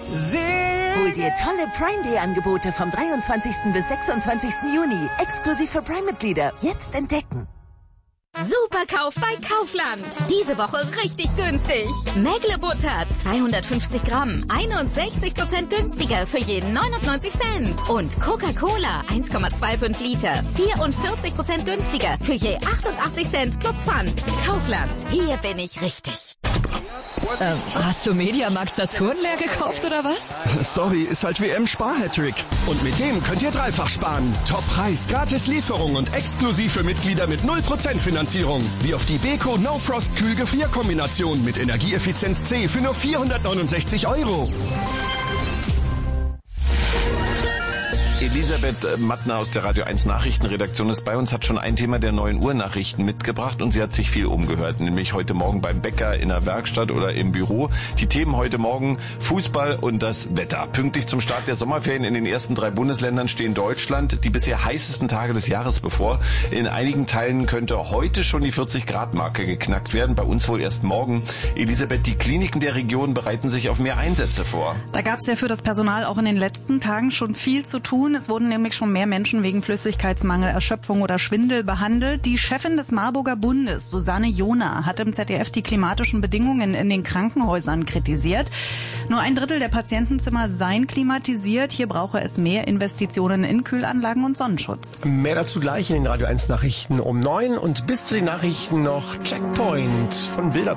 Hol dir tolle Prime Day Angebote vom 23. bis 26. Juni. Exklusiv für Prime-Mitglieder. Jetzt entdecken. Superkauf bei Kaufland. Diese Woche richtig günstig. Mägle-Butter 250 Gramm, 61% günstiger für jeden 99 Cent. Und Coca-Cola 1,25 Liter, 44% günstiger für je 88 Cent plus Pfand. Kaufland, hier bin ich richtig. Hast du Mediamarkt Saturn leer gekauft oder was? Sorry, ist halt WM-Spar-Hattrick. Und mit dem könnt ihr dreifach sparen. Top-Preis, gratis Lieferung und exklusiv für Mitglieder mit 0% Finanzierung. Wie auf die Beko No Frost Kühl-Gefrier-Kombination mit Energieeffizienz C für nur 469 €. Elisabeth Mattner aus der Radio 1 Nachrichtenredaktion ist bei uns, hat schon ein Thema der 9 Uhr Nachrichten mitgebracht und sie hat sich viel umgehört, nämlich heute Morgen beim Bäcker, in der Werkstatt oder im Büro. Die Themen heute Morgen: Fußball und das Wetter. Pünktlich zum Start der Sommerferien in den ersten 3 Bundesländern stehen Deutschland die bisher heißesten Tage des Jahres bevor. In einigen Teilen könnte heute schon die 40-Grad-Marke geknackt werden, bei uns wohl erst morgen. Elisabeth, die Kliniken der Region bereiten sich auf mehr Einsätze vor. Da gab es ja für das Personal auch in den letzten Tagen schon viel zu tun. Es wurden nämlich schon mehr Menschen wegen Flüssigkeitsmangel, Erschöpfung oder Schwindel behandelt. Die Chefin des Marburger Bundes, Susanne Jona, hat im ZDF die klimatischen Bedingungen in den Krankenhäusern kritisiert. Nur 1/3 der Patientenzimmer seien klimatisiert. Hier brauche es mehr Investitionen in Kühlanlagen und Sonnenschutz. Mehr dazu gleich in den Radio 1 Nachrichten um 9 und bis zu den Nachrichten noch Checkpoint von Bilder.